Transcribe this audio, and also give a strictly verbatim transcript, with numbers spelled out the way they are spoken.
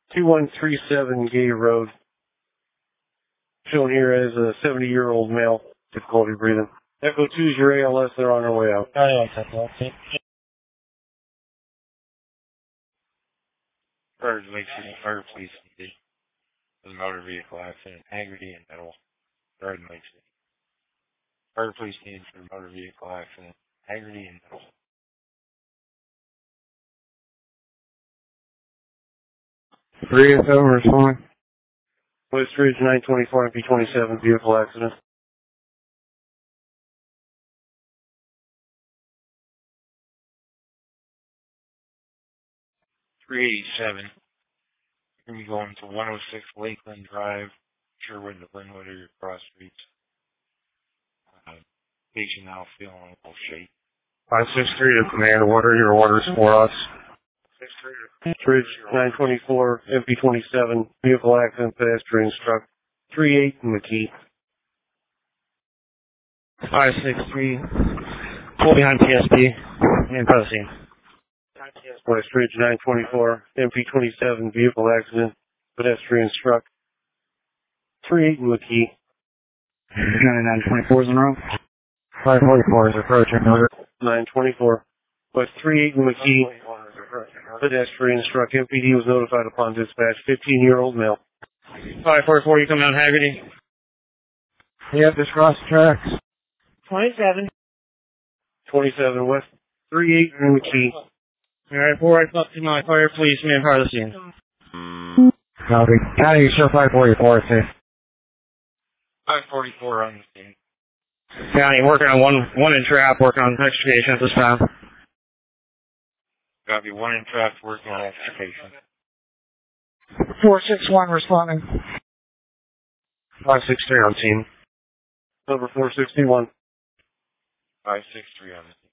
two one three seven Gay Road. Shown here as a seventy-year-old male, difficulty breathing. Echo two is your A L S, they're on their way out. I like that, okay. Fire Lake City Fire Police needed. There's a motor vehicle accident, Haggerty and Metal. Garden Lake City. Fire Police needed for a motor vehicle accident, Haggerty and Metal. three eight seven, responding. West Ridge nine twenty-four M P twenty-seven, vehicle accident. three eighty-seven. You're going to be going to one oh six Lakeland Drive, Sherwood to Linwood or your cross streets. Uh, patient now feeling a little shaky. five six three to command, what are your orders for us? six three Ridge nine twenty-four M P twenty-seven, vehicle accident, pedestrian struck. three eight McKee. five six three, pull behind P S P, and press scene. West Ridge nine twenty-four M P twenty-seven, vehicle accident, pedestrian struck. three eight McKee. nine twenty-four is in row. five forty-four is approaching. nine twenty-four. West three eight McKee, pedestrian struck. M P D was notified upon dispatch. fifteen-year-old male. five forty-four, you come down Haggerty. Yep, just cross the tracks. twenty-seven. twenty-seven West three eight McKee. Alright, four right up to my fire police, man, part of the scene. Copy. County, show five forty-four, safe. five forty-four on the scene. County, working on one, one in trap, working on extrication at this time. Copy, one in traffic working on extrication. four six one responding. five six three on scene. Number four sixty-one. five six three on the scene.